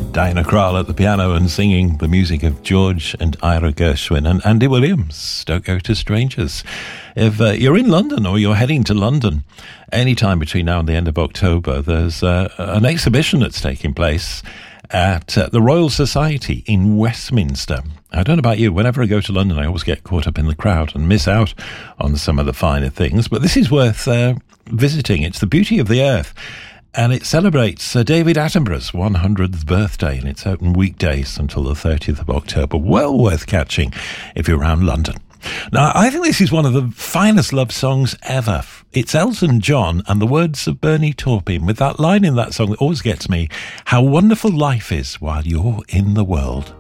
Diana Krall at the piano and singing the music of George and Ira Gershwin and Andy Williams, Don't Go to Strangers. If you're in London or you're heading to London anytime between now and the end of October, there's an exhibition that's taking place at the Royal Society in Westminster. I don't know about you, whenever I go to London I always get caught up in the crowd and miss out on some of the finer things, but this is worth visiting. It's the beauty of the earth. And it celebrates Sir David Attenborough's 100th birthday, and it's open weekdays until the 30th of October. Well worth catching if you're around London. Now, I think this is one of the finest love songs ever. It's Elton John and the words of Bernie Taupin, with that line in that song that always gets me, how wonderful life is while you're in the world.